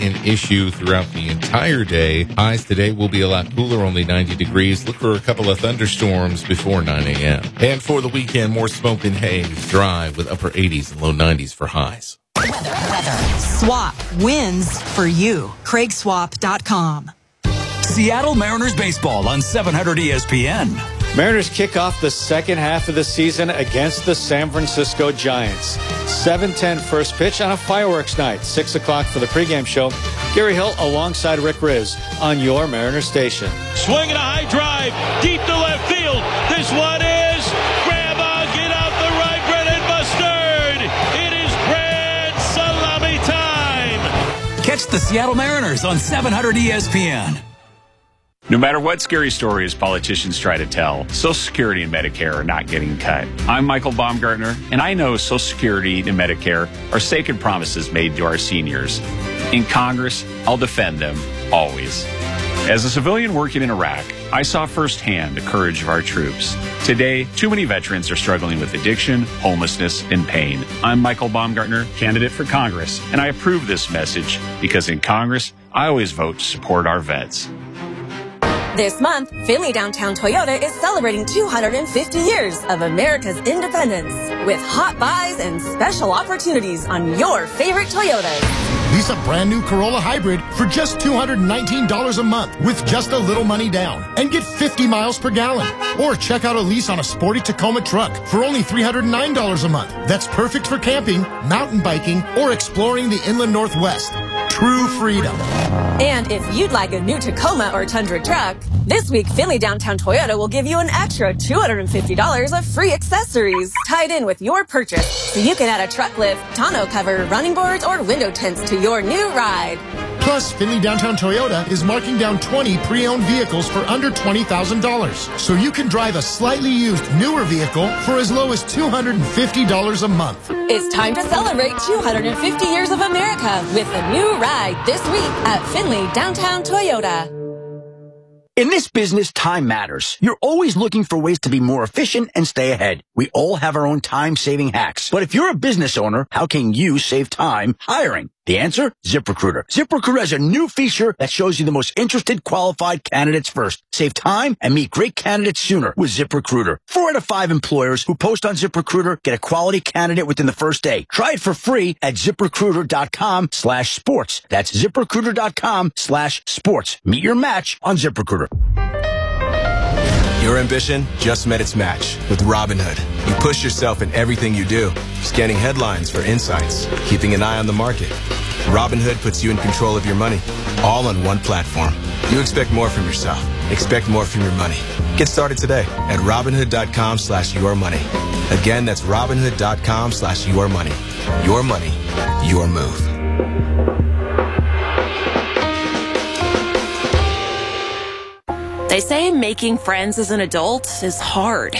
an issue throughout the entire day. Highs today will be a lot cooler, only 90 degrees. Look for a couple of thunderstorms before 9 a.m. And for the weekend, more smoke and haze. Dry with upper 80s and low 90s for highs. Weather. Swap wins for you. CraigSwap.com. Seattle Mariners baseball on 700 ESPN. Mariners kick off the second half of the season against the San Francisco Giants. 7:10 first pitch on a fireworks night. 6 o'clock for the pregame show. Gary Hill alongside Rick Riz on your Mariners station. Swing and a high drive deep to left field. This one is grab on, get out the right, Brennan Mustard. It is grand salami time. Catch the Seattle Mariners on 700 ESPN. No matter what scary stories politicians try to tell, Social Security and Medicare are not getting cut. I'm Michael Baumgartner, and I know Social Security and Medicare are sacred promises made to our seniors. In Congress, I'll defend them, always. As a civilian working in Iraq, I saw firsthand the courage of our troops. Today, too many veterans are struggling with addiction, homelessness, and pain. I'm Michael Baumgartner, candidate for Congress, and I approve this message because in Congress, I always vote to support our vets. This month, Finley Downtown Toyota is celebrating 250 years of America's independence with hot buys and special opportunities on your favorite Toyotas. Lease a brand new Corolla Hybrid for just $219 a month with just a little money down and get 50 miles per gallon. Or check out a lease on a sporty Tacoma truck for only $309 a month. That's perfect for camping, mountain biking, or exploring the inland Northwest. True freedom. And if you'd like a new Tacoma or Tundra truck, this week Finley Downtown Toyota will give you an extra $250 of free accessories tied in with your purchase, so you can add a truck lift, tonneau cover, running boards, or window tints to your new ride. Plus, Finley Downtown Toyota is marking down 20 pre-owned vehicles for under $20,000. So you can drive a slightly used, newer vehicle for as low as $250 a month. It's time to celebrate 250 years of America with a new ride this week at Finley Downtown Toyota. In this business, time matters. You're always looking for ways to be more efficient and stay ahead. We all have our own time-saving hacks. But if you're a business owner, how can you save time hiring? The answer? ZipRecruiter. ZipRecruiter has a new feature that shows you the most interested qualified candidates first. Save time and meet great candidates sooner with ZipRecruiter. 4 out of 5 employers who post on ZipRecruiter get a quality candidate within the first day. Try it for free at ZipRecruiter.com/sports. That's ZipRecruiter.com/sports. Meet your match on ZipRecruiter. Your ambition just met its match with Robinhood. You push yourself in everything you do, scanning headlines for insights, keeping an eye on the market. Robinhood puts you in control of your money, all on one platform. You expect more from yourself. Expect more from your money. Get started today at Robinhood.com/yourmoney. Again, that's Robinhood.com/yourmoney. Your money, your move. They say making friends as an adult is hard.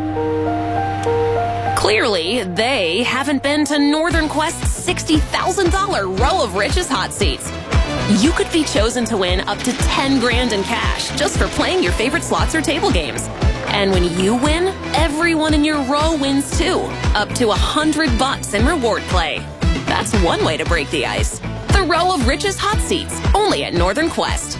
Clearly, they haven't been to Northern Quest's $60,000 Row of Riches hot seats. You could be chosen to win up to $10 grand in cash just for playing your favorite slots or table games. And when you win, everyone in your row wins too, up to $100 in reward play. That's one way to break the ice. The Row of Riches hot seats, only at Northern Quest.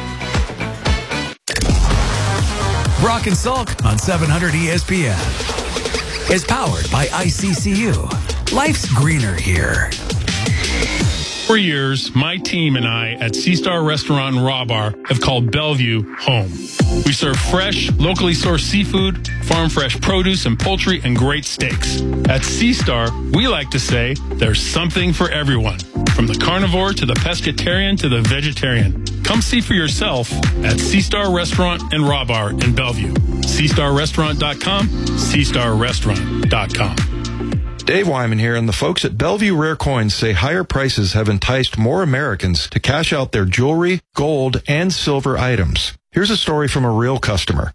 Brock and Salk on 700 ESPN is powered by ICCU. Life's greener here. For years, my team and I at Sea Star Restaurant and Raw Bar have called Bellevue home. We serve fresh, locally sourced seafood, farm fresh produce and poultry, and great steaks. At Sea Star, we like to say there's something for everyone, from the carnivore to the pescatarian to the vegetarian. Come see for yourself at Sea Star Restaurant and Raw Bar in Bellevue. SeaStarRestaurant.com, SeaStarRestaurant.com. Dave Wyman here, and the folks at Bellevue Rare Coins say higher prices have enticed more Americans to cash out their jewelry, gold, and silver items. Here's a story from a real customer.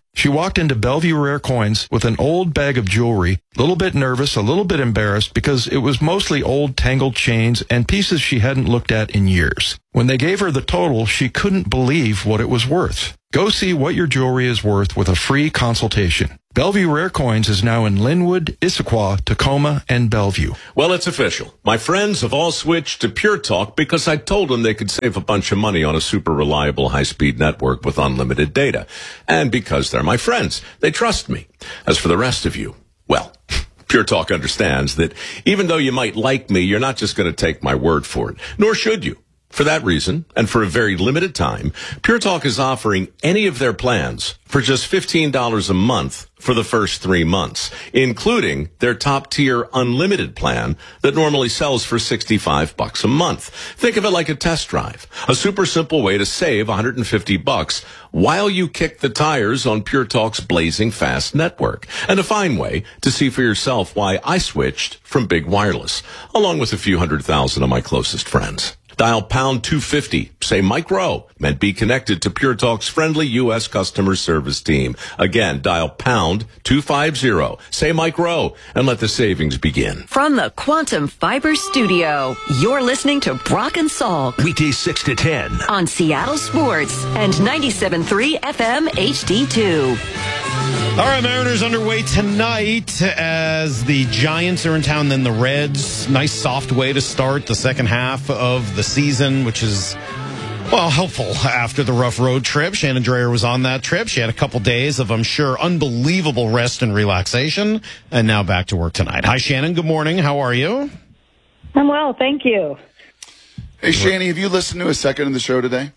She walked into Bellevue Rare Coins with an old bag of jewelry, a little bit nervous, a little bit embarrassed because it was mostly old tangled chains and pieces she hadn't looked at in years. When they gave her the total, she couldn't believe what it was worth. Go see what your jewelry is worth with a free consultation. Bellevue Rare Coins is now in Linwood, Issaquah, Tacoma, and Bellevue. Well, it's official. My friends have all switched to Pure Talk because I told them they could save a bunch of money on a super reliable high-speed network with unlimited data. And because they're my friends, they trust me. As for the rest of you, well, Pure Talk understands that even though you might like me, you're not just going to take my word for it, nor should you. For that reason, and for a very limited time, Pure Talk is offering any of their plans for just $15 a month for the first 3 months, including their top-tier unlimited plan that normally sells for $65 a month. Think of it like a test drive, a super simple way to save $150 while you kick the tires on Pure Talk's blazing fast network, and a fine way to see for yourself why I switched from big wireless, along with a few 100,000 of my closest friends. Dial pound 250, say Mike Rowe, and be connected to Pure Talk's friendly U.S. customer service team. Again, dial pound 250, say Mike Rowe, and let the savings begin. From the Quantum Fiber Studio, you're listening to Brock and Salk. Weekdays 6 to 10. On Seattle Sports and 97.3 FM HD2. All right, Mariners underway tonight as the Giants are in town, then the Reds. Nice soft way to start the second half of the season, which is, well, helpful after the rough road trip. Shannon Dreyer was on that trip. She had a couple days of, I'm sure, unbelievable rest and relaxation, and now back to work tonight. Hi, Shannon. Good morning. How are you? I'm well, thank you. Hey, Shanny, have you listened to a second of the show today?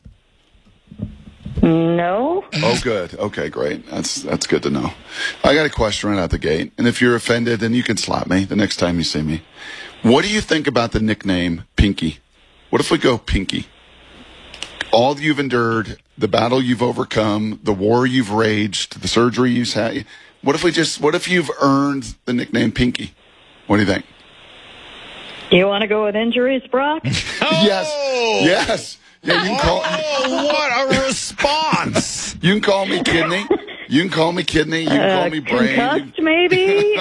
No. Oh, good. Okay, great. That's good to know. I got a question right out the gate, and if you're offended, then you can slap me the next time you see me. What do you think about the nickname Pinky? What if we go Pinky? All you've endured, the battle you've overcome, the war you've waged, the surgery you've had. What if you've earned the nickname Pinky? What do you think? You want to go with injuries, Brock? Yes. Yeah, you can call what a response! You can call me kidney. You can call me kidney. You can call me brain. Concussed, maybe?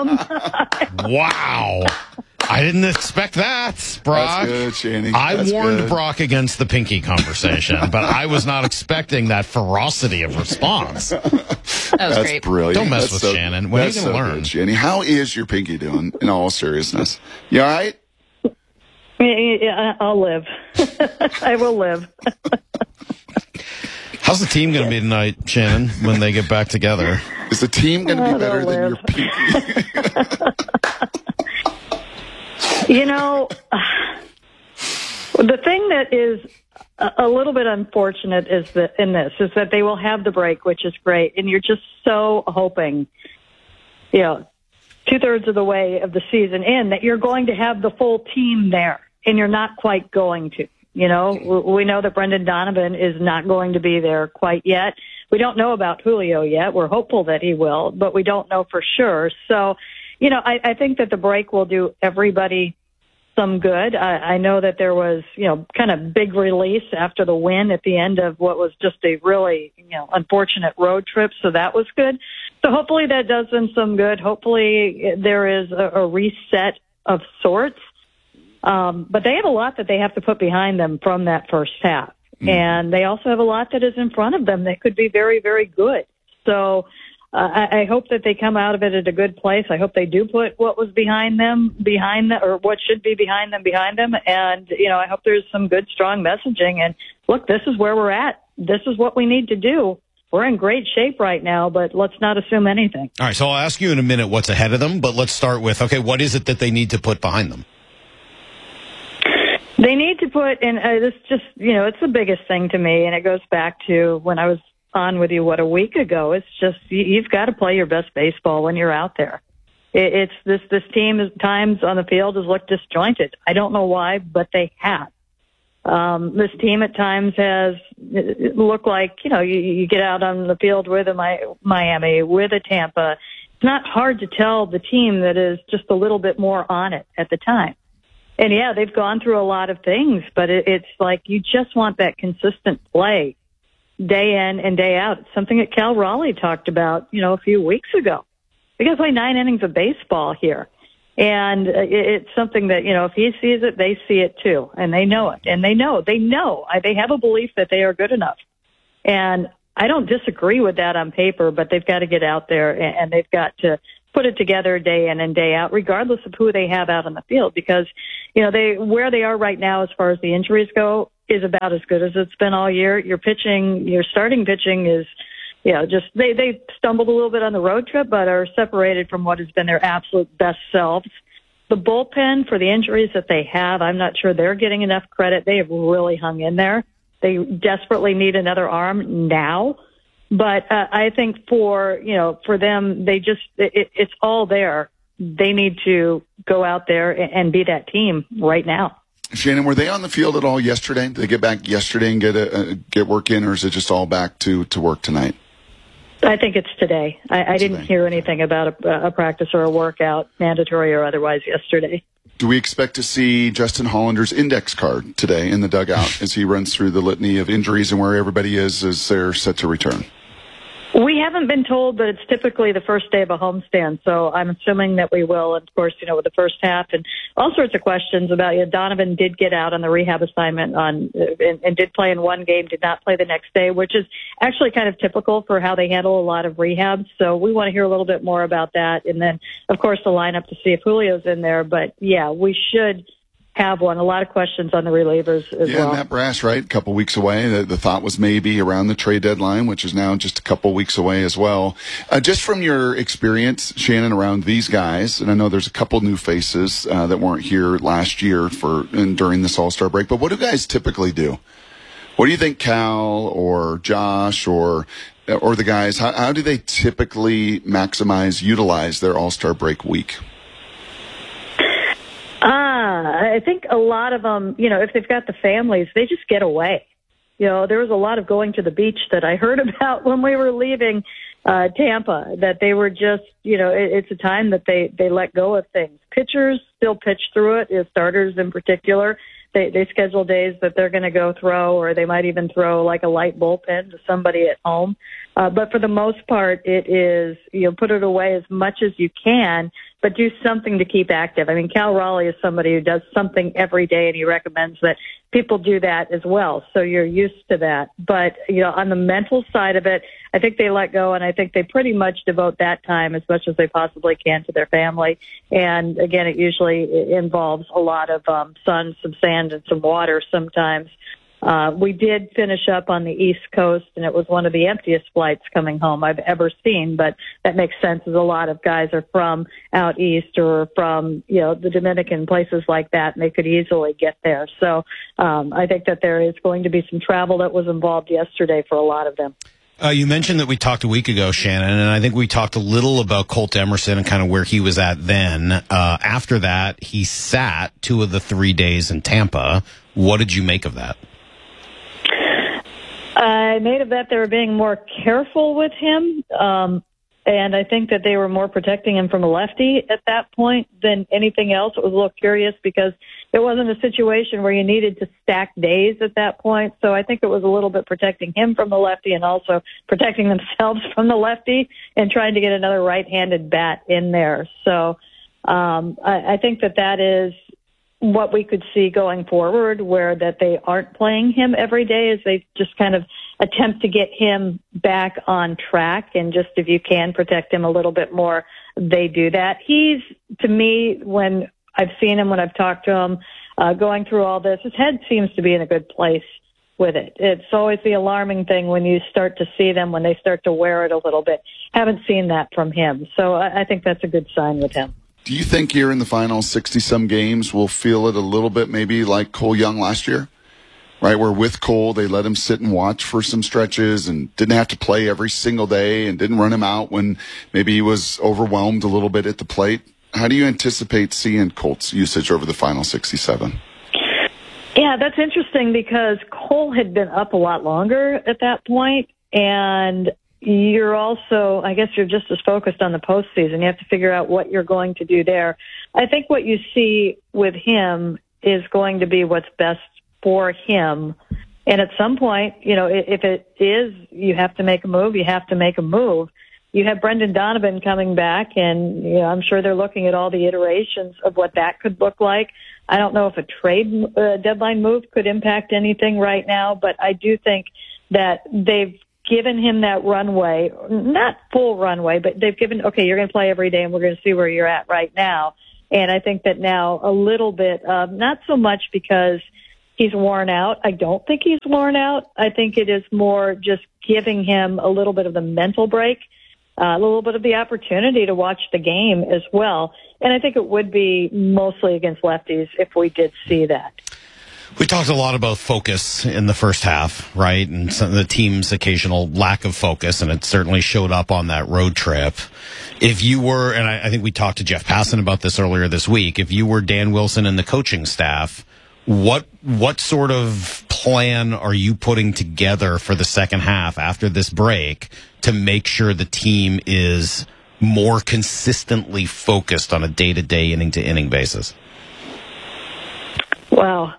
Wow. I didn't expect that, Brock. That's good, Shanny. I warned Brock against the Pinky conversation, but I was not expecting that ferocity of response. That was That's great. Brilliant. Don't mess with Shannon. When are you going to learn? Good, Shanny. How is your Pinky doing, in all seriousness? You all right? Yeah, I'll live. I will live. How's the team going to be tonight, Shannon, when they get back together? Is the team going to be better than your Pinky? You know, the thing that is a little bit unfortunate is that they will have the break, which is great, and you're just so hoping, 2/3 of the way of the season in, that you're going to have the full team there, and you're not quite going to. We know that Brendan Donovan is not going to be there quite yet. We don't know about Julio yet. We're hopeful that he will, but we don't know for sure. So, I think that the break will do everybody some good. I know that there was, kind of big release after the win at the end of what was just a really, unfortunate road trip. So that was good. So hopefully that does them some good. Hopefully there is a reset of sorts. But they have a lot that they have to put behind them from that first half. And they also have a lot that is in front of them that could be very, very good. So I hope that they come out of it at a good place. I hope they do put what was behind them, or what should be behind them. And, I hope there's some good, strong messaging. And look, this is where we're at. This is what we need to do. We're in great shape right now, but let's not assume anything. All right, so I'll ask you in a minute what's ahead of them, but let's start with, what is it that they need to put behind them? They need to put in, this just, it's the biggest thing to me, and it goes back to when I was on with you, a week ago. It's just, you've got to play your best baseball when you're out there. It's this team at times on the field has looked disjointed. I don't know why, but they have. This team at times has looked like, you get out on the field with a Miami, with a Tampa. It's not hard to tell the team that is just a little bit more on it at the time. And yeah, they've gone through a lot of things, but it's like you just want that consistent play day in and day out. It's something that Cal Raleigh talked about, a few weeks ago. We got to play 9 innings of baseball here. And it's something that, if he sees it, they see it too. And they know it. And they know. They have a belief that they are good enough. And I don't disagree with that on paper, but they've got to get out there and they've got to put it together day in and day out, regardless of who they have out on the field, because, where they are right now as far as the injuries go is about as good as it's been all year. Your starting pitching is, they stumbled a little bit on the road trip, but are separated from what has been their absolute best selves. The bullpen, for the injuries that they have, I'm not sure they're getting enough credit. They have really hung in there. They desperately need another arm now. But I think for them, it's all there. They need to go out there and be that team right now. Shannon, were they on the field at all yesterday? Did they get back yesterday and get work in, or is it just all back to work tonight? I think it's today. I didn't hear anything about a practice or a workout, mandatory or otherwise, yesterday. Do we expect to see Justin Hollander's index card today in the dugout as he runs through the litany of injuries and where everybody is as they're set to return? We haven't been told, but it's typically the first day of a homestand, so I'm assuming that we will. And, of course, with the first half and all sorts of questions about, Donovan did get out on the rehab assignment and did play in one game, did not play the next day, which is actually kind of typical for how they handle a lot of rehabs. So we want to hear a little bit more about that. And then, of course, the lineup to see if Julio's in there. But, yeah, we should have one. A lot of questions on the relievers as well. Yeah, Matt Brass, right? A couple weeks away. The thought was maybe around the trade deadline, which is now just a couple weeks away as well. Just from your experience, Shannon, around these guys, and I know there's a couple new faces that weren't here last year during this All-Star break, but what do guys typically do? What do you think Cal or Josh or the guys, how do they typically utilize their All-Star break week? I think a lot of them, if they've got the families, they just get away. There was a lot of going to the beach that I heard about when we were leaving Tampa, that they were just, it's a time that they let go of things. Pitchers still pitch through it, starters in particular. They schedule days that they're going to go throw, or they might even throw like a light bullpen to somebody at home. But for the most part, it is, put it away as much as you can, but do something to keep active. I mean, Cal Raleigh is somebody who does something every day, and he recommends that people do that as well. So you're used to that. But, on the mental side of it, I think they let go, and I think they pretty much devote that time as much as they possibly can to their family. And, again, it usually involves a lot of sun, some sand, and some water sometimes. We did finish up on the East Coast, and it was one of the emptiest flights coming home I've ever seen, but that makes sense as a lot of guys are from out east or from, the Dominican, places like that, and they could easily get there. So I think that there is going to be some travel that was involved yesterday for a lot of them. You mentioned that we talked a week ago, Shannon, and I think we talked a little about Colt Emerson and kind of where he was at then. After that, he sat 2 of the 3 days in Tampa. What did you make of that? I made of that they were being more careful with him, and I think that they were more protecting him from a lefty at that point than anything else. It was a little curious because it wasn't a situation where you needed to stack days at that point, so I think it was a little bit protecting him from the lefty and also protecting themselves from the lefty and trying to get another right-handed bat in there. So I think that is what we could see going forward, where that they aren't playing him every day, as they just kind of attempt to get him back on track, and just if you can protect him a little bit more, they do that. He's, to me, when I've seen him, when I've talked to him, going through all this, his head seems to be in a good place with it. It's always the alarming thing when you start to see them, when they start to wear it a little bit. Haven't seen that from him, so I think that's a good sign with him. Do you think here in the final 60-some games we'll feel it a little bit maybe like Cole Young last year? Right, where with Cole, they let him sit and watch for some stretches and didn't have to play every single day and didn't run him out when maybe he was overwhelmed a little bit at the plate. How do you anticipate seeing Colt's usage over the final 67? Yeah, that's interesting because Cole had been up a lot longer at that point, and you're also, I guess you're just as focused on the postseason. You have to figure out what you're going to do there. I think what you see with him is going to be what's best for him And at some point, if it is, you have to make a move, you have to make a move. You have Brendan Donovan coming back, and I'm sure they're looking at all the iterations of what that could look like. I don't know if a trade deadline move could impact anything right now, but I do think that they've given him that runway, not full runway, but they've given, okay, you're going to play every day and we're going to see where you're at right now. And I think that now a little bit of, not so much because he's worn out. I don't think he's worn out. I think it is more just giving him a little bit of the mental break, a little bit of the opportunity to watch the game as well. And I think it would be mostly against lefties if we did see that. We talked a lot about focus in the first half, right? And some of the team's occasional lack of focus, and it certainly showed up on that road trip. If you were, and I think we talked to Jeff Passan about this earlier this week, if you were Dan Wilson and the coaching staff, what sort of plan are you putting together for the second half after this break to make sure the team is more consistently focused on a day-to-day, inning-to-inning basis? Well,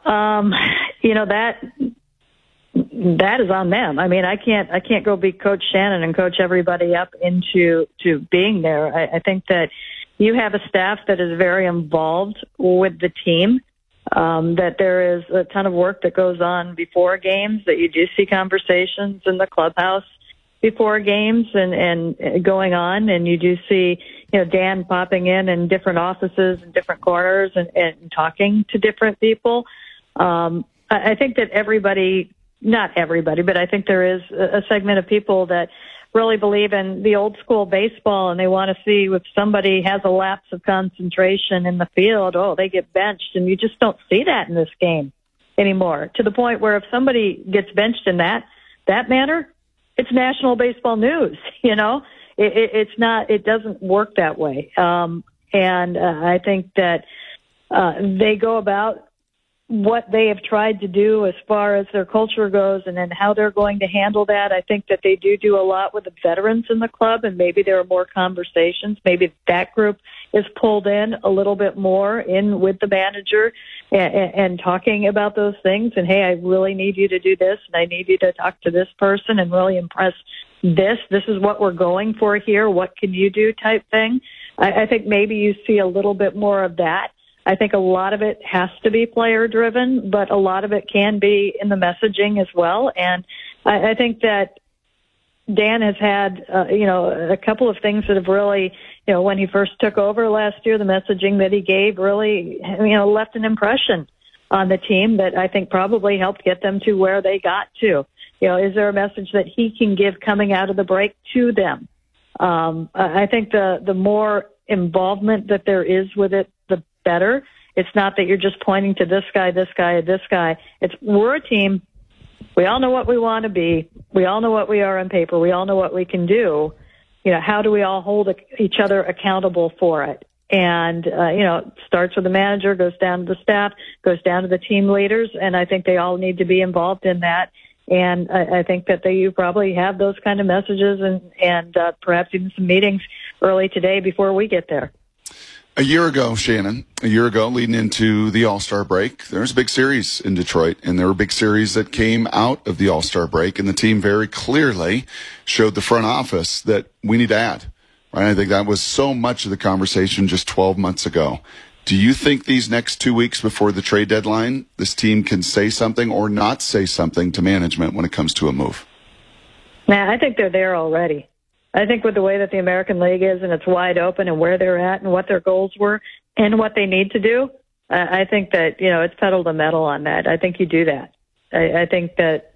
that is on them. I mean, I can't go be Coach Shannon and coach everybody up into being there. I think that you have a staff that is very involved with the team, that there is a ton of work that goes on before games, that you do see conversations in the clubhouse before games and going on, and you do see, Dan popping in different offices and different corners and talking to different people. I think that not everybody, but I think there is a segment of people that really believe in the old school baseball, and they want to see if somebody has a lapse of concentration in the field, they get benched, and you just don't see that in this game anymore, to the point where if somebody gets benched in that manner, it's national baseball news, It's not, it doesn't work that way. And I think that they go about what they have tried to do as far as their culture goes and then how they're going to handle that. I think that they do a lot with the veterans in the club, and maybe there are more conversations. Maybe that group is pulled in a little bit more in with the manager and talking about those things. And, hey, I really need you to do this, and I need you to talk to this person and really impress this. This is what we're going for here. What can you do type thing? I think maybe you see a little bit more of that. I think a lot of it has to be player driven, but a lot of it can be in the messaging as well. And I think that Dan has had, a couple of things that have really, when he first took over last year, the messaging that he gave really, left an impression on the team that I think probably helped get them to where they got to. Is there a message that he can give coming out of the break to them? I think the more involvement that there is with it, the better. It's not that you're just pointing to this guy, this guy, this guy. It's, we're a team. We all know what we want to be. We all know what we are on paper. We all know what we can do. How do we all hold each other accountable for it? And, it starts with the manager, goes down to the staff, goes down to the team leaders, and I think they all need to be involved in that. And I think that you probably have those kind of messages and perhaps even some meetings early today before we get there. A year ago, Shannon, leading into the All-Star break, there was a big series in Detroit, and there were big series that came out of the All-Star break, and the team very clearly showed the front office that we need to add. Right? I think that was so much of the conversation just 12 months ago. Do you think these next 2 weeks before the trade deadline, this team can say something or not say something to management when it comes to a move? I think they're there already. I think with the way that the American League is and it's wide open and where they're at and what their goals were and what they need to do, I think that, it's pedal to metal on that. I think you do that. I think that,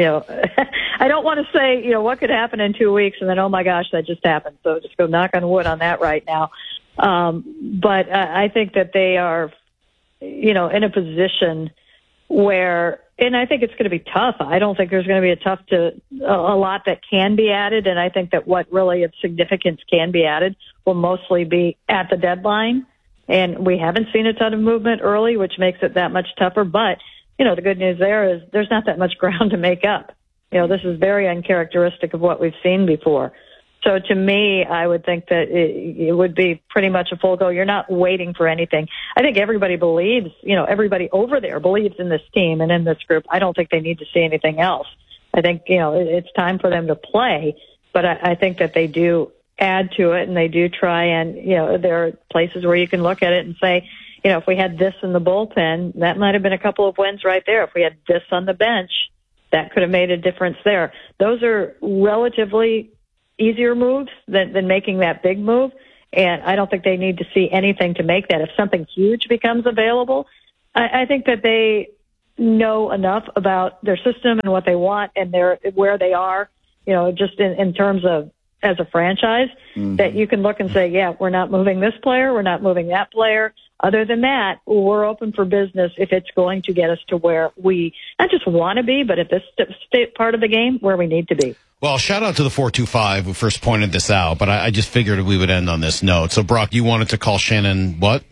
I don't want to say, what could happen in 2 weeks and then, oh my gosh, that just happened. So just go knock on wood on that right now. But I think that they are, in a position where, and I think it's going to be tough. I don't think there's going to be a lot that can be added. And I think that what really of significance can be added will mostly be at the deadline. And we haven't seen a ton of movement early, which makes it that much tougher. But, the good news there is there's not that much ground to make up. This is very uncharacteristic of what we've seen before. So to me, I would think that it would be pretty much a full go. You're not waiting for anything. I think everybody believes, everybody over there believes in this team and in this group. I don't think they need to see anything else. I think, it's time for them to play, but I think that they do add to it and they do try and, there are places where you can look at it and say, if we had this in the bullpen, that might have been a couple of wins right there. If we had this on the bench, that could have made a difference there. Those are relatively easier moves than making that big move, and I don't think they need to see anything to make that. If something huge becomes available, I think that they know enough about their system and what they want and where they are, just in terms of as a franchise, that you can look and say, yeah, we're not moving this player, we're not moving that player. Other than that, we're open for business if it's going to get us to where we not just want to be, but at this part of the game where we need to be. Well, shout out to the 425 who first pointed this out, but I just figured we would end on this note. So, Brock, you wanted to call Shannon what?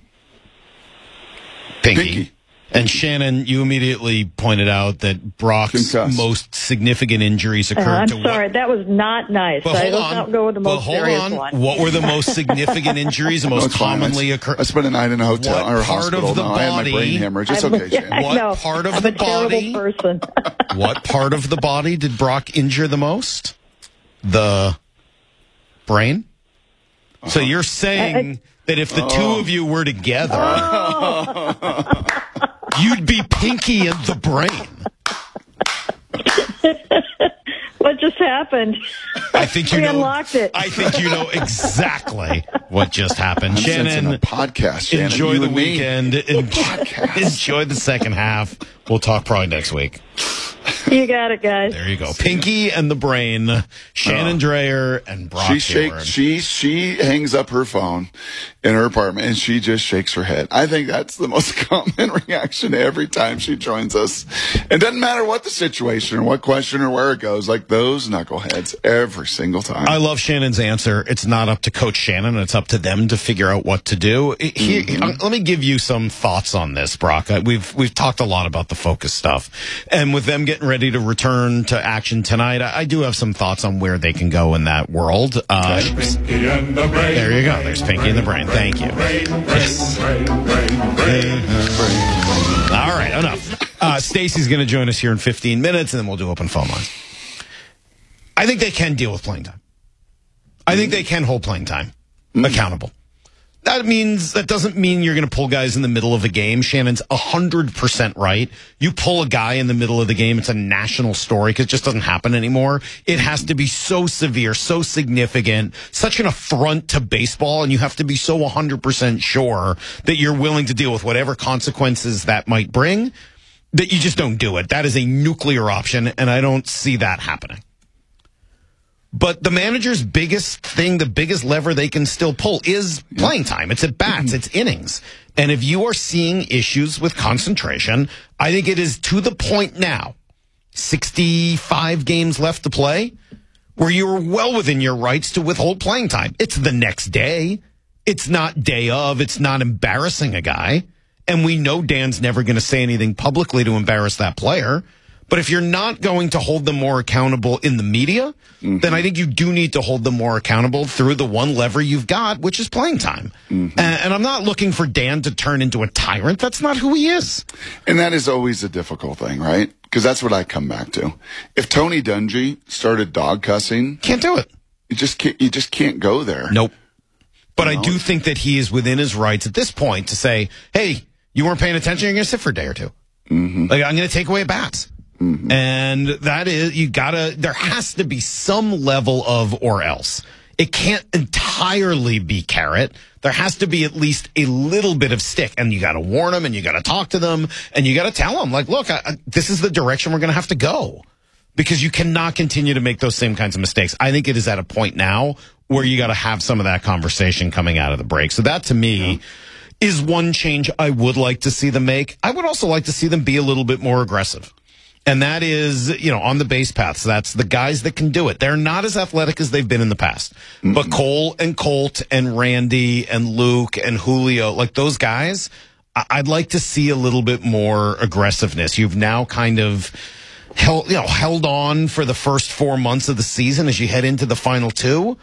Pinky. And Shannon, you immediately pointed out that Brock's most significant injuries occurred I'm to sorry, that was not nice. Let's not go with the most serious one. What were the most significant injuries, the most commonly occur? I spent a night in a hotel or hospital. I had my brain hemorrhage. It's okay, Shannon. What part of the body? Person. What part of the body did Brock injure the most? The brain? So you're saying that if the two of you were together, you'd be Pinky in the brain. What just happened? I think we unlocked it. I think you know exactly what just happened. I'm Shannon, a podcast. Shannon, enjoy you the and me. weekend. Enjoy the second half. We'll talk probably next week. You got it, guys. There you go. Pinky and the brain. Shannon Dreyer and Brock Hayward. She hangs up her phone in her apartment and she just shakes her head. I think that's the most common reaction every time she joins us. It doesn't matter what the situation or what question or where it goes, like those knuckleheads every single time. I love Shannon's answer. It's not up to Coach Shannon. It's up to them to figure out what to do. Let me give you some thoughts on this, Brock. We've talked a lot about the focus stuff. And with them getting ready to return to action tonight, I do have some thoughts on where they can go in that world. There you go. There's Pinky and the Brain. Thank you. Yes. All right, enough. Stacy's going to join us here in 15 minutes, and then we'll do open phone lines. I think they can deal with playing time. I think they can hold playing time accountable. That doesn't mean you're going to pull guys in the middle of a game. Shannon's 100% right. You pull a guy in the middle of the game, it's a national story because it just doesn't happen anymore. It has to be so severe, so significant, such an affront to baseball, and you have to be so 100% sure that you're willing to deal with whatever consequences that might bring, that you just don't do it. That is a nuclear option, and I don't see that happening. But the manager's biggest thing, the biggest lever they can still pull is playing time. It's at bats, it's innings. And if you are seeing issues with concentration, I think it is to the point now, 65 games left to play, where you're well within your rights to withhold playing time. It's the next day. It's not day of. It's not embarrassing a guy. And we know Dan's never going to say anything publicly to embarrass that player. But if you're not going to hold them more accountable in the media, then I think you do need to hold them more accountable through the one lever you've got, which is playing time. And I'm not looking for Dan to turn into a tyrant. That's not who he is. And that is always a difficult thing, right? Because that's what I come back to. If Tony Dungy started dog cussing, can't do it. You just can't go there. Nope. But I do think that he is within his rights at this point to say, hey, you weren't paying attention, you're going to sit for a day or two. Like, I'm going to take away bats. And that is, there has to be some level of or else. It can't entirely be carrot. There has to be at least a little bit of stick. And you got to warn them and you got to talk to them and you got to tell them, like, look, this is the direction we're going to have to go. Because you cannot continue to make those same kinds of mistakes. I think it is at a point now where you got to have some of that conversation coming out of the break. So that to me is one change I would like to see them make. I would also like to see them be a little bit more aggressive. And that is, on the base paths. That's the guys that can do it. They're not as athletic as they've been in the past. But Cole and Colt and Randy and Luke and Julio, like those guys, I'd like to see a little bit more aggressiveness. You've now kind of held on for the first 4 months of the season as you head into the final two.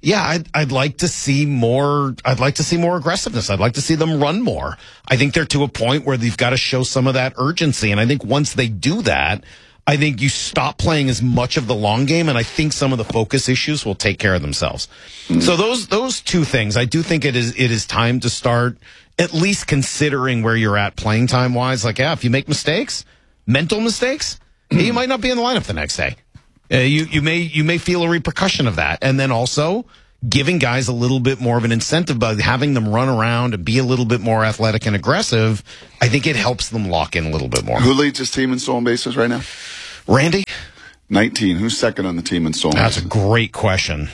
Yeah, I'd like to see more. I'd like to see more aggressiveness. I'd like to see them run more. I think they're to a point where they've got to show some of that urgency. And I think once they do that, I think you stop playing as much of the long game. And I think some of the focus issues will take care of themselves. So those two things, I do think it is time to start at least considering where you're at playing time wise. Like, yeah, if you make mistakes, mental mistakes, you might not be in the lineup the next day. You may feel a repercussion of that. And then also giving guys a little bit more of an incentive by having them run around and be a little bit more athletic and aggressive. I think it helps them lock in a little bit more. Who leads his team in stolen bases right now? Randy? 19. Who's second on the team in stolen bases? That's a great question.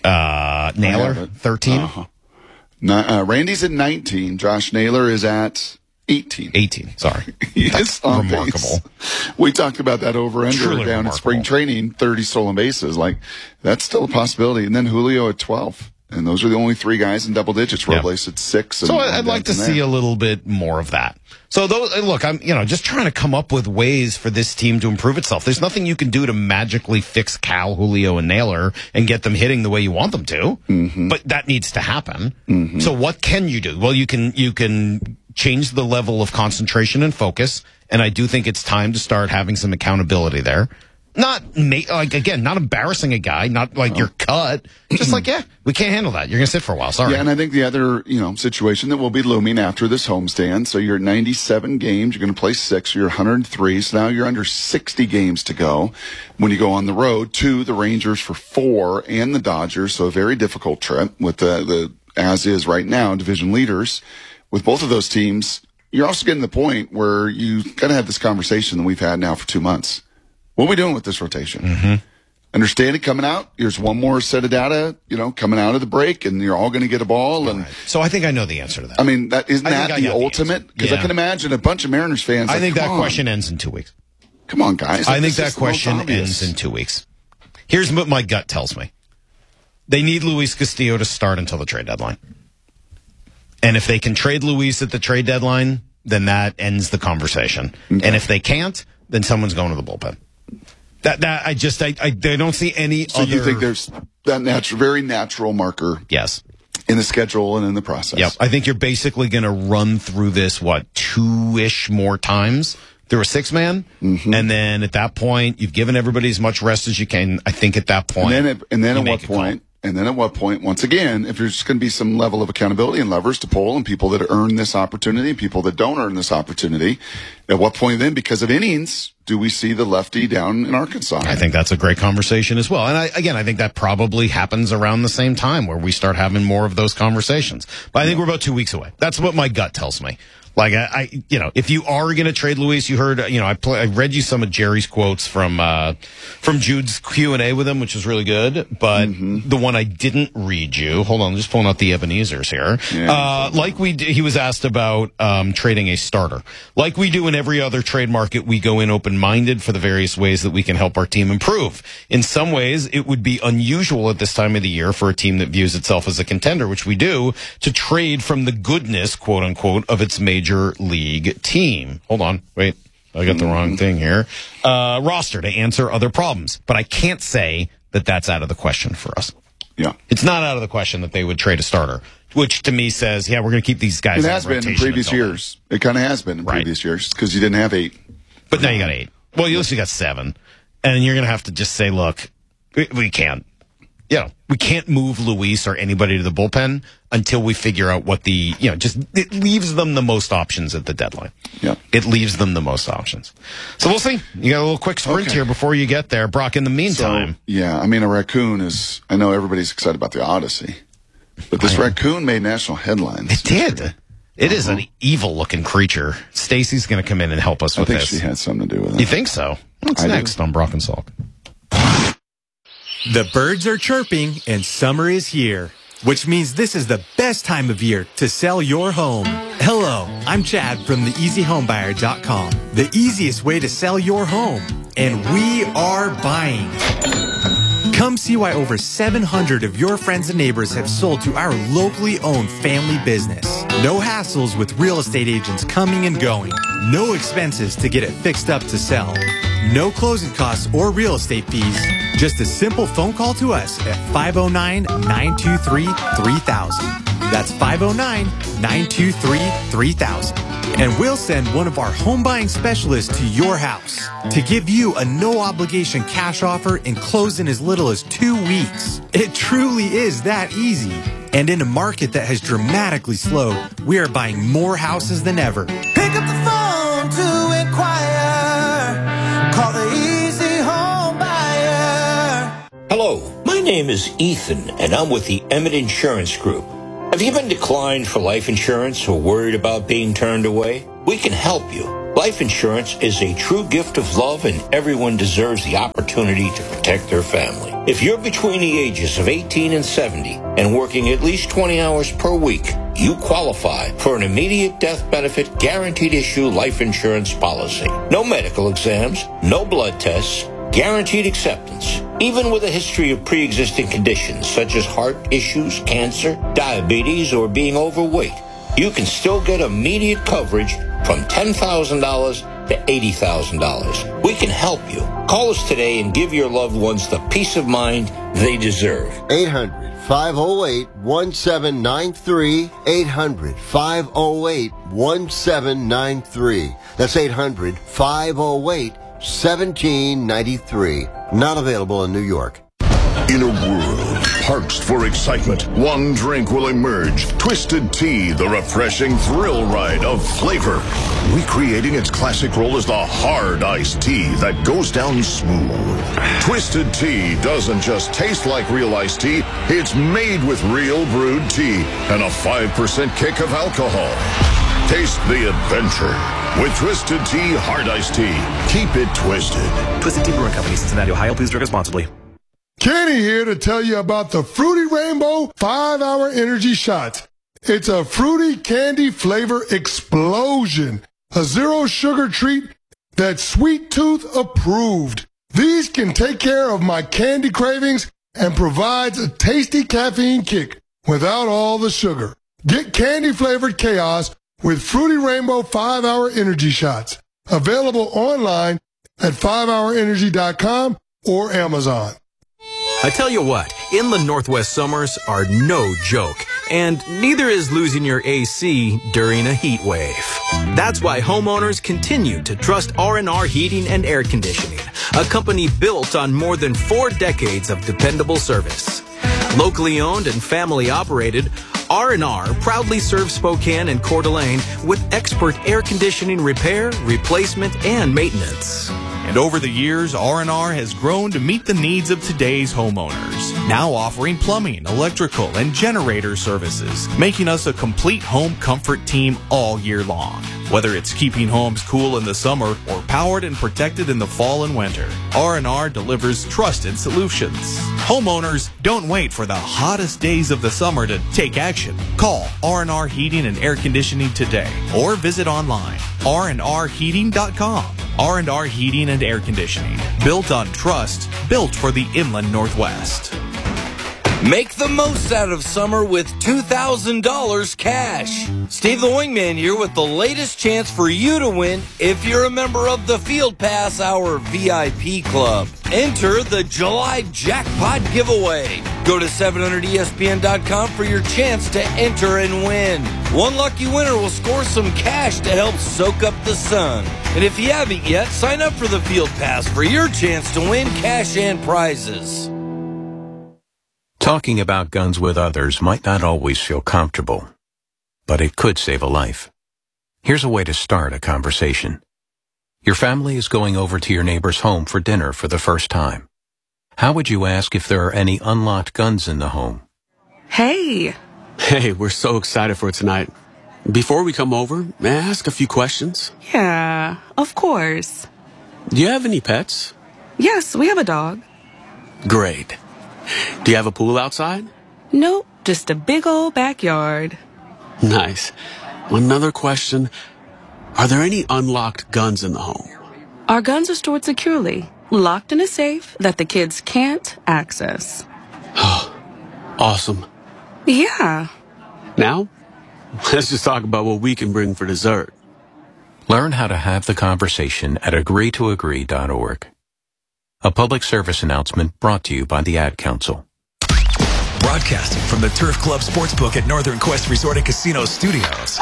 Naylor, 13. Uh-huh. Randy's at 19. Josh Naylor is at 18. Sorry. That's remarkable. We talked about that over-under down at spring training, 30 stolen bases. Like, that's still a possibility. And then Julio at 12. And those are the only three guys in double digits. Robles at 6. So I'd like to see a little bit more of that. So look, I'm just trying to come up with ways for this team to improve itself. There's nothing you can do to magically fix Cal, Julio, and Naylor and get them hitting the way you want them to. Mm-hmm. But that needs to happen. Mm-hmm. So what can you do? Well, you can change the level of concentration and focus. And I do think it's time to start having some accountability there. Not embarrassing a guy, not like you're cut. Just like, we can't handle that. You're going to sit for a while. Sorry. Yeah, and I think the other, situation that will be looming after this homestand. So you're at 97 games. You're going to play 6. You're 103. So now you're under 60 games to go when you go on the road to the Rangers for 4 and the Dodgers. So a very difficult trip with the as is right now, division leaders. With both of those teams, you're also getting to the point where you got to have this conversation that we've had now for 2 months. What are we doing with this rotation? Mm-hmm. Understand it coming out. Here's one more set of data, coming out of the break, and you're all going to get a ball. And so I think I know the answer to that. I mean, isn't that the ultimate? Because I can imagine a bunch of Mariners fans. I think that question ends in 2 weeks. Come on, guys. I think that question ends in 2 weeks. Here's what my gut tells me. They need Luis Castillo to start until the trade deadline. And if they can trade Luis at the trade deadline, then that ends the conversation. Okay. And if they can't, then someone's going to the bullpen. I don't see any so other. You think there's that very natural marker? Yes. In the schedule and in the process. Yep. I think you're basically going to run through this, 2-ish more times through a 6-man. Mm-hmm. And then at that point, you've given everybody as much rest as you can. I think at that point. And then at what point, once again, if there's just going to be some level of accountability and levers to pull and people that earn this opportunity and people that don't earn this opportunity, at what point then, because of innings, do we see the lefty down in Arkansas? I think that's a great conversation as well. And I think that probably happens around the same time where we start having more of those conversations. But I think we're about 2 weeks away. That's what my gut tells me. Like, if you are going to trade Luis, you heard, I read you some of Jerry's quotes from Jude's Q&A with him, which was really good. But the one I didn't read you, hold on, I'm just pulling out the Ebenezer's here. Yeah, he was asked about, trading a starter. Like we do in every other trade market, we go in open-minded for the various ways that we can help our team improve. In some ways, it would be unusual at this time of the year for a team that views itself as a contender, which we do, to trade from the goodness, quote unquote, of its major league team. Hold on. Wait. I got the wrong thing here. Roster to answer other problems. But I can't say that that's out of the question for us. Yeah. It's not out of the question that they would trade a starter, which to me says, we're going to keep these guys. It has been in previous years. It kind of has been in previous years because you didn't have 8. But now you got 8. Well, you also got 7. And you're going to have to just say, look, we can't. We can't move Luis or anybody to the bullpen until we figure out what it leaves them the most options at the deadline. Yeah. It leaves them the most options. So we'll see. You got a little quick sprint here before you get there. Brock, in the meantime. A raccoon I know everybody's excited about the Odyssey, but this raccoon made national headlines. It did. It is an evil looking creature. Stacy's going to come in and help us with this. I think she had something to do with it. You think so? What's next on Brock and Salk? The birds are chirping and summer is here, which means this is the best time of year to sell your home. Hello, I'm Chad from theeasyhomebuyer.com, the easiest way to sell your home. And we are buying. Come see why over 700 of your friends and neighbors have sold to our locally owned family business. No hassles with real estate agents coming and going. No expenses to get it fixed up to sell. No closing costs or real estate fees. Just a simple phone call to us at 509-923-3000. That's 509-923-3000. And we'll send one of our home buying specialists to your house to give you a no-obligation cash offer and close in as little as 2 weeks. It truly is that easy. And in a market that has dramatically slowed, we are buying more houses than ever. Pick up the phone to inquire. Call the Easy Home Buyer. Hello, my name is Ethan, and I'm with the Emmett Insurance Group. Have you been declined for life insurance or worried about being turned away? We can help you. Life insurance is a true gift of love, and everyone deserves the opportunity to protect their family. If you're between the ages of 18 and 70 and working at least 20 hours per week, you qualify for an immediate death benefit guaranteed issue life insurance policy. No medical exams, no blood tests, guaranteed acceptance. Even with a history of pre-existing conditions such as heart issues, cancer, diabetes, or being overweight, you can still get immediate coverage from $10,000 to $80,000. We can help you. Call us today and give your loved ones the peace of mind they deserve. 800-508-1793. 800-508-1793. That's 800-508-1793. Not available in New York. In a world parched for excitement, one drink will emerge. Twisted Tea, the refreshing thrill ride of flavor. Recreating its classic role as the hard iced tea that goes down smooth. Twisted Tea doesn't just taste like real iced tea, it's made with real brewed tea and a 5% kick of alcohol. Taste the adventure with Twisted Tea Hard Iced Tea. Keep it twisted. Twisted Tea Brewing Company, Cincinnati, Ohio. Please drink responsibly. Kenny here to tell you about the Fruity Rainbow 5-Hour Energy Shots. It's a fruity candy flavor explosion. A zero sugar treat that's Sweet Tooth approved. These can take care of my candy cravings and provides a tasty caffeine kick without all the sugar. Get candy flavored chaos with Fruity Rainbow 5-Hour Energy Shots. Available online at 5hourenergy.com or Amazon. I tell you what, inland Northwest summers are no joke, and neither is losing your AC during a heat wave. That's why homeowners continue to trust R&R Heating and Air Conditioning, a company built on more than 4 decades of dependable service. Locally owned and family operated, R&R proudly serves Spokane and Coeur d'Alene with expert air conditioning repair, replacement, and maintenance. And over the years, R&R has grown to meet the needs of today's homeowners, now offering plumbing, electrical, and generator services, making us a complete home comfort team all year long. Whether it's keeping homes cool in the summer or powered and protected in the fall and winter, R&R delivers trusted solutions. Homeowners, don't wait for the hottest days of the summer to take action. Call R&R Heating and Air Conditioning today or visit online, rnrheating.com. R&R Heating and Air Conditioning. Built on trust, built for the inland Northwest. Make the most out of summer with $2,000 cash. Steve the Wingman here with the latest chance for you to win if you're a member of the Field Pass Hour VIP Club. Enter the July Jackpot Giveaway. Go to 700ESPN.com for your chance to enter and win. One lucky winner will score some cash to help soak up the sun. And if you haven't yet, sign up for the Field Pass for your chance to win cash and prizes. Talking about guns with others might not always feel comfortable, but it could save a life. Here's a way to start a conversation. Your family is going over to your neighbor's home for dinner for the first time. How would you ask if there are any unlocked guns in the home? Hey, we're so excited for tonight. Before we come over, may I ask a few questions? Yeah, of course. Do you have any pets? Yes, we have a dog. Great. Do you have a pool outside? Nope, just a big old backyard. Nice. Another question. Are there any unlocked guns in the home? Our guns are stored securely, locked in a safe that the kids can't access. Awesome. Yeah. Now, let's just talk about what we can bring for dessert. Learn how to have the conversation at agreetoagree.org. A public service announcement brought to you by the Ad Council. Broadcasting from the Turf Club Sportsbook at Northern Quest Resort and Casino Studios.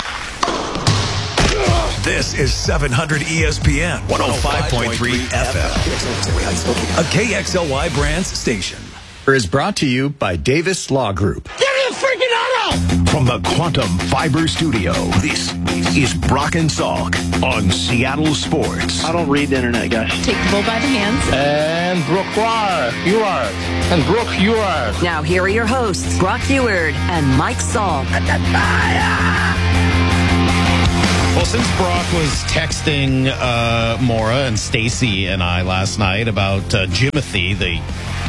This is 700 ESPN 105.3 FM, a KXLY Brands station. Is brought to you by Davis Law Group. Get your freaking auto! From the Quantum Fiber Studio, this is Brock and Salk on Seattle Sports. I don't read the internet, guys. Take the bull by the hands. And Brooke, you are. And Brooke, you are. Now here are your hosts, Brock Eward and Mike Salk. Well, since Brock was texting Maura and Stacy and I last night about Jimothy, the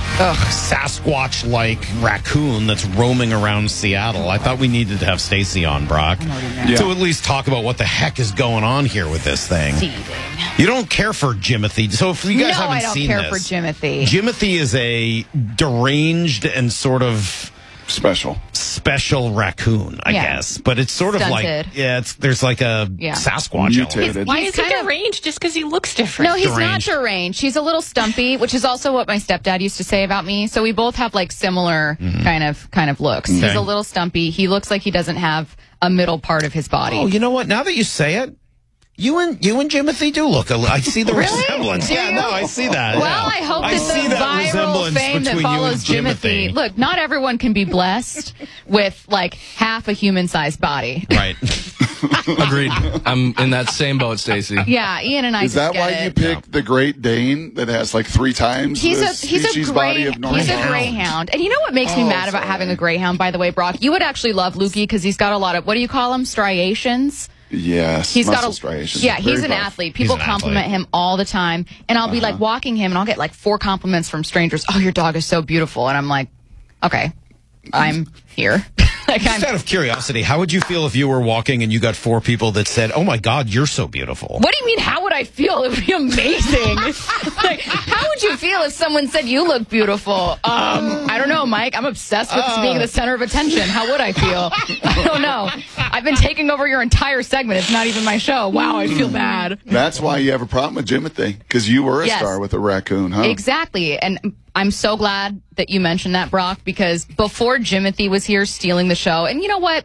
Sasquatch-like raccoon that's roaming around Seattle, I thought we needed to have Stacy on, Brock, to at least talk about what the heck is going on here with this thing. You don't care for Jimothy, so if you guys haven't seen this, I don't care for Jimothy. Jimothy is a deranged and sort of special raccoon, I guess, but it's sort Stunted. of like there's like a Sasquatch element. Why is he deranged? Just because he looks different? No, he's not deranged. He's a little stumpy, which is also what my stepdad used to say about me. So we both have like similar kind of looks. Okay. He's a little stumpy. He looks like he doesn't have a middle part of his body. Oh, you know what? Now that you say it, you and Jimothy do look. I see the resemblance. Do you? No, I see that. Well, I hope that the viral fame that follows Jimothy. Look, not everyone can be blessed with like half a human-sized body. Right. Agreed. I'm in that same boat, Stacy. Yeah, Ian and I. Is that why you picked the Great Dane that has like 3 times the species body of normal? He's a greyhound. And you know what makes me mad about having a greyhound, by the way, Brock? You would actually love Lukey because he's got a lot of, what do you call them? Striations? Yes, he's got striations. Yeah, he's an athlete. People compliment him all the time. And I'll be like walking him and I'll get like 4 compliments from strangers. Oh, your dog is so beautiful. And I'm like, okay, I'm here. Just out of curiosity, how would you feel if you were walking and you got 4 people that said, "Oh my God, you're so beautiful"? What do you mean? How would I feel? It would be amazing. Like, how would you feel if someone said you look beautiful? I don't know, Mike. I'm obsessed with being the center of attention. How would I feel? I don't know. I've been taking over your entire segment. It's not even my show. Wow, I feel bad. That's why you have a problem with Jimothy, because you were a star with a raccoon, huh? Exactly, and I'm so glad that you mentioned that, Brock, because before Jimothy was here stealing the show, and you know what?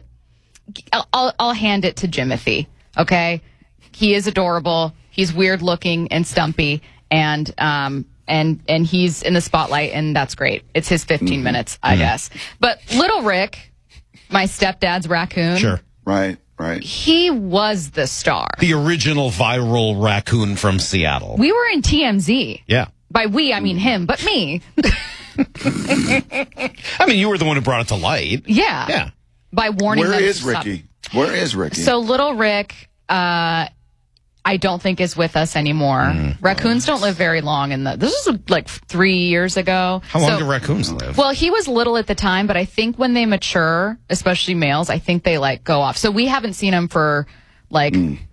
I'll hand it to Jimothy, okay? He is adorable. He's weird looking and stumpy, and he's in the spotlight, and that's great. It's his 15 minutes, I guess. But Little Rick, my stepdad's raccoon. Sure. Right. He was the star. The original viral raccoon from Seattle. We were in TMZ. Yeah. By we, I mean him, but me. I mean, you were the one who brought it to light. Yeah. Yeah. By warning them. Where is Ricky? Where is Ricky? So Little Rick, I don't think is with us anymore. Raccoons don't live very long. This is like 3 years ago. How long do raccoons live? Well, he was little at the time, but I think when they mature, especially males, I think they like go off. So we haven't seen him for like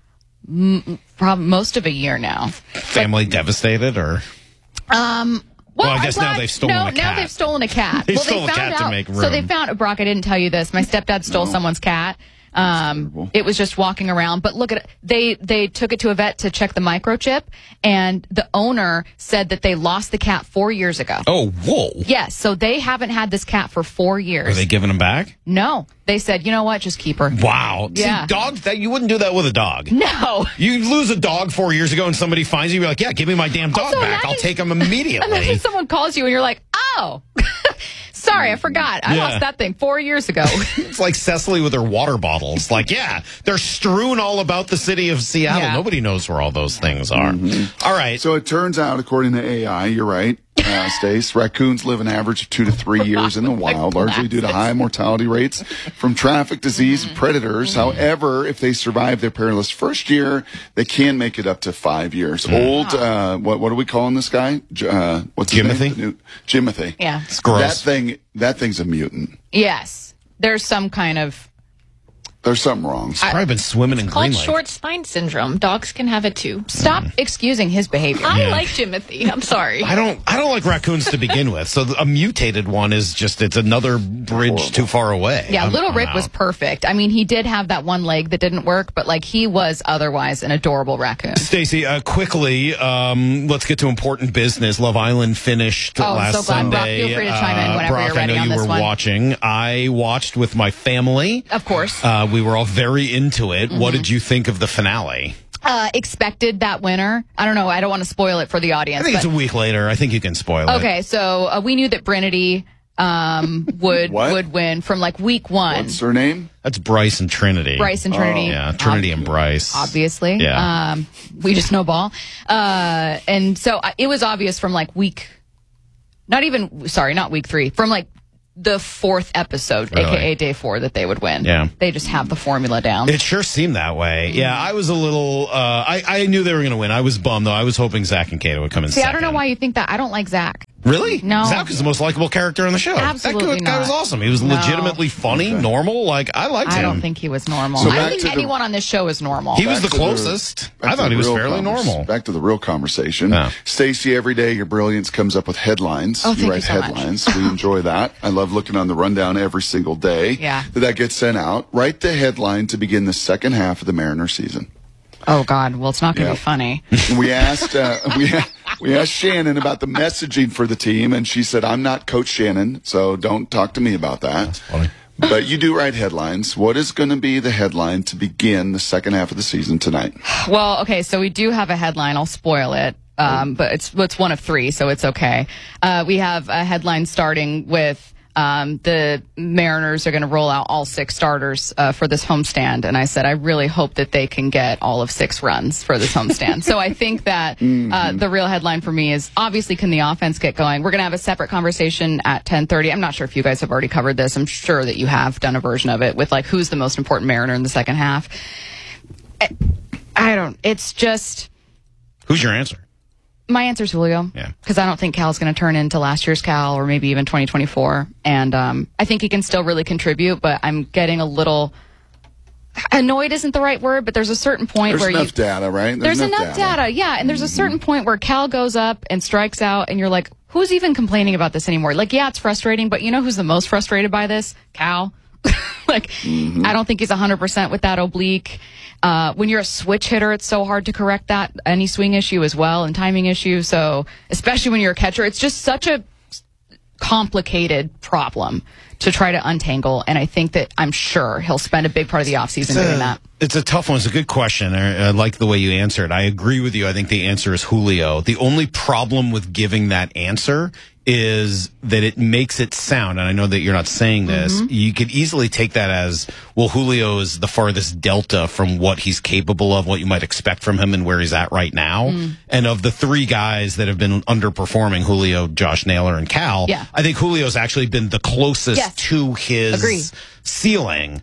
most of a year now. Family devastated or? Well, I guess now they've stolen a cat. Now they've stolen a cat. They stole a cat to make room. So they found, Brock, I didn't tell you this. My stepdad stole someone's cat. It was just walking around, but look at it. They took it to a vet to check the microchip, and the owner said that they lost the cat 4 years ago. Oh, whoa. Yes, so they haven't had this cat for 4 years. Are they giving him back? No. They said, you know what, just keep her. Wow. Yeah. See, dogs, you wouldn't do that with a dog. No. You lose a dog 4 years ago and somebody finds you, you're like, yeah, give me my damn dog back. I'll take him immediately. Imagine someone calls you and you're like, oh, sorry, I forgot. I lost that thing 4 years ago. It's like Cecily with her water bottles. Like, yeah, they're strewn all about the city of Seattle. Yeah. Nobody knows where all those things are. All right. So it turns out, according to AI, you're right, Stace, raccoons live an average of 2 to 3 years in the wild, largely due to high mortality rates from traffic, disease, and predators. However, if they survive their perilous first year, they can make it up to 5 years. Old, what are we calling this guy? What's his name? Jimothy. Yeah. It's gross. That thing's a mutant. Yes. There's some kind of There's something wrong. He's probably been swimming in Green Called Lake. short spine syndrome. Dogs can have it too. Stop excusing his behavior. I like Jimothy. I'm sorry. I don't like raccoons to begin with. So a mutated one is just, it's another bridge too far away. Yeah, Little I'm Rick out. was perfect. I mean, he did have that one leg that didn't work, but like he was otherwise an adorable raccoon. Stacey, quickly, let's get to important business. Love Island finished last so glad. Sunday. Brock, feel free to chime in whenever Brock, you're ready I know on you this were one. watching. I watched with my family. Of course. We were all very into it. What did you think of the finale? Expected that winner. I don't know. I don't want to spoil it for the audience. I think it's a week later. I think you can spoil it. Okay, so we knew that Brinity would win from like week 1. What's her name? That's Bryce and Trinity. Bryce and Trinity. Yeah, Trinity and Bryce. Obviously. Yeah. We just know ball. And so it was obvious from like not week 3, from like the 4th episode, Really? aka day 4, that they would win. Yeah. They just have the formula down. It sure seemed that way. Yeah, I was a little, I knew they were going to win. I was bummed, though. I was hoping Zach and Kato would come in See, second. I don't know why you think that. I don't like Zach. Really? No. Zach is the most likable character on the show. Absolutely that guy not. was awesome. He was No. legitimately funny, normal. Like, I liked him. I don't think he was normal. So I back think to the- anyone on this show is normal. He was the Back to closest. back I to thought the he was real fairly normal. Back to the real conversation. Yeah. Stacey, every day your brilliance comes up with headlines. Oh, thank you you write so much. headlines. We enjoy that. I love looking on the rundown every single day. Yeah. That gets sent out. Write the headline to begin the second half of the Mariner season. Oh, God. Well, it's not going to Yeah. be funny. We asked we asked Shannon about the messaging for the team, and she said, "I'm not Coach Shannon, so don't talk to me about that." That's funny. But you do write headlines. What is going to be the headline to begin the second half of the season tonight? Well, okay, so we do have a headline. I'll spoil it. But it's one of 3, so it's okay. We have a headline starting with the Mariners are going to roll out all 6 starters for this homestand. And I said, I really hope that they can get all of 6 runs for this homestand. So I think that the real headline for me is obviously, can the offense get going? We're going to have a separate conversation at 10:30. I'm not sure if you guys have already covered this. I'm sure that you have done a version of it with like who's the most important Mariner in the second half. It's just. Who's your answer? My answer is Julio. Yeah. Because I don't think Cal's going to turn into last year's Cal or maybe even 2024. And I think he can still really contribute, but I'm getting a little annoyed isn't the right word, but there's a certain point There's where enough data, right? There's enough data. Yeah. And there's a certain point where Cal goes up and strikes out and you're like, who's even complaining about this anymore? Like, yeah, it's frustrating, but you know who's the most frustrated by this? Cal. Like, I don't think he's 100% with that oblique. When you're a switch hitter, it's so hard to correct that, any swing issue as well and timing issue. So, especially when you're a catcher, it's just such a complicated problem to try to untangle. And I think that I'm sure he'll spend a big part of the offseason doing that. It's a tough one. It's a good question. I like the way you answered. I agree with you. I think the answer is Julio. The only problem with giving that answer is that it makes it sound, and I know that you're not saying this, you could easily take that as, well, Julio is the farthest delta from what he's capable of, what you might expect from him and where he's at right now. And of the 3 guys that have been underperforming, Julio, Josh Naylor, and Cal, I think Julio's actually been the closest to his ceiling.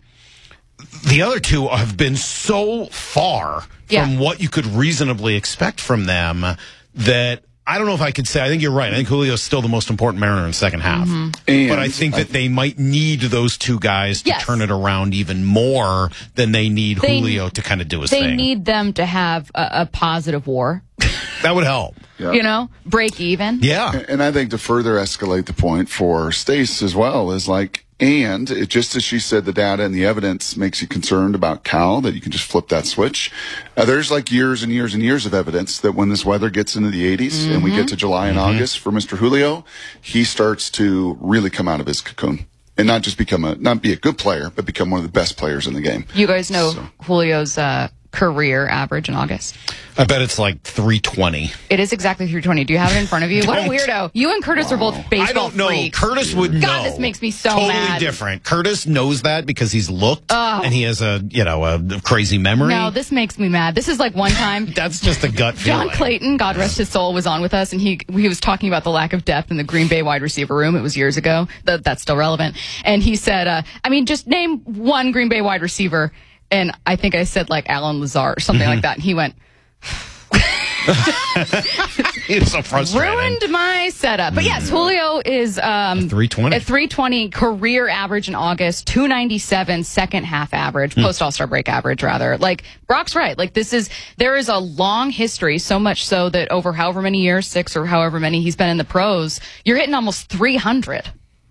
The other 2 have been so far from what you could reasonably expect from them that I don't know if I could say. I think you're right. I think Julio's still the most important Mariner in the second half. But I think that they might need those 2 guys to turn it around even more than they need Julio to kind of do his thing. They need them to have a positive WAR. That would help. Yeah. You know, break even. Yeah. And I think to further escalate the point for Stace as well is like, and it, just as she said, the data and the evidence makes you concerned about Cal, that you can just flip that switch. There's like years and years and years of evidence that when this weather gets into the 80s and we get to July and August for Mr. Julio, he starts to really come out of his cocoon and not just not be a good player, but become one of the best players in the game. You guys know Julio's career average in August? I bet it's like 320. It is exactly 320. Do you have it in front of you? What a weirdo. You and Curtis are both baseball I don't know. freaks. Curtis would know. God, this makes me so totally mad. different. Curtis knows that because he's looked and he has a crazy memory. No, this makes me mad. This is like one time. That's just a gut feeling. John Clayton, God rest his soul, was on with us, and he was talking about the lack of depth in the Green Bay wide receiver room. It was years ago. That's still relevant. And he said, just name one Green Bay wide receiver. And I think I said like Alan Lazard or something like that. And he went, It's so frustrating. Ruined my setup. But yes, Julio is 320. A 320 career average in August, 297 second half average, post All-Star break average rather. Like Brock's right. Like there is a long history, so much so that over however many years, 6 or however many he's been in the pros, you're hitting almost 300.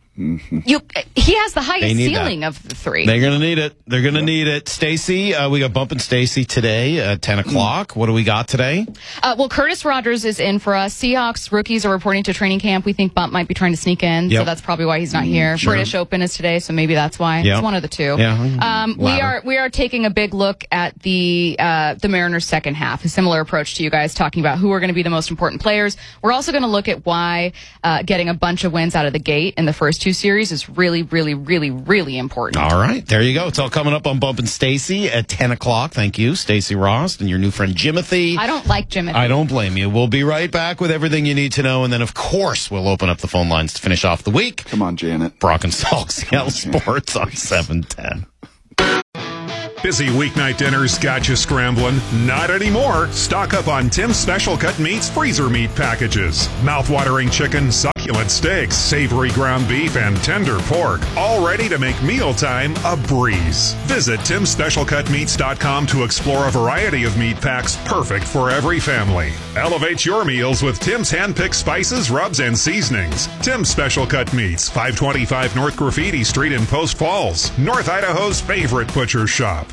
He has the highest ceiling of the three. They're going to need it. They're going to need it. Stacy, we got Bump and Stacy today at 10 o'clock. What do we got today? Well, Curtis Rogers is in for us. Seahawks rookies are reporting to training camp. We think Bump might be trying to sneak in, so that's probably why he's not here. Sure. British Open is today, so maybe that's why. It's one of the two. Yeah. We are taking a big look at the Mariners' second half. A similar approach to you guys talking about who are going to be the most important players. We're also going to look at why getting a bunch of wins out of the gate in the first two series is really, really, really, really important. All right, there you go. It's all coming up on Bump and Stacy at 10 o'clock. Thank you, Stacy Ross, and your new friend Jimothy. I don't like Jimothy. I don't blame you. We'll be right back with everything you need to know, and then, of course, we'll open up the phone lines to finish off the week. Come on, Janet. Brock and Salk, Seattle Sports on 710. Busy weeknight dinners got you scrambling? Not anymore. Stock up on Tim's Special Cut Meats freezer meat packages. Mouth-watering chicken, succulent steaks, savory ground beef, and tender pork. All ready to make mealtime a breeze. Visit TimSpecialCutMeats.com to explore a variety of meat packs perfect for every family. Elevate your meals with Tim's hand-picked spices, rubs, and seasonings. Tim's Special Cut Meats, 525 North Graffiti Street in Post Falls, North Idaho's favorite butcher shop.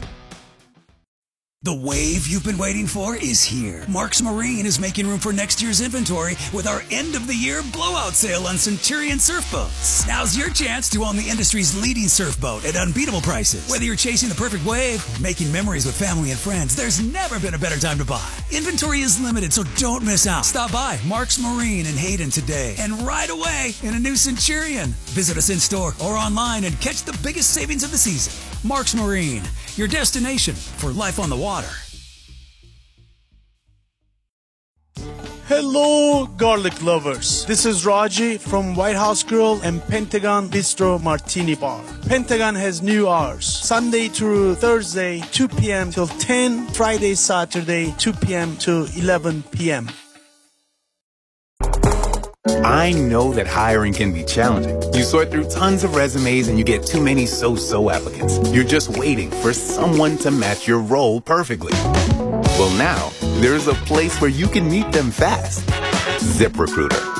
The wave you've been waiting for is here. Marks Marine is making room for next year's inventory with our end-of-the-year blowout sale on Centurion surf boats. Now's your chance to own the industry's leading surf boat at unbeatable prices. Whether you're chasing the perfect wave or making memories with family and friends, there's never been a better time to buy. Inventory is limited, so don't miss out. Stop by Marks Marine in Hayden today and ride away in a new Centurion. Visit us in-store or online and catch the biggest savings of the season. Marks Marine, your destination for life on the water. Hello, garlic lovers. This is Raji from White House Grill and Pentagon Bistro Martini Bar. Pentagon has new hours. Sunday through Thursday, 2 p.m. till 10. Friday, Saturday, 2 p.m. to 11 p.m. I know that hiring can be challenging. You sort through tons of resumes and you get too many so-so applicants. You're just waiting for someone to match your role perfectly. Well, now, there's a place where you can meet them fast. ZipRecruiter.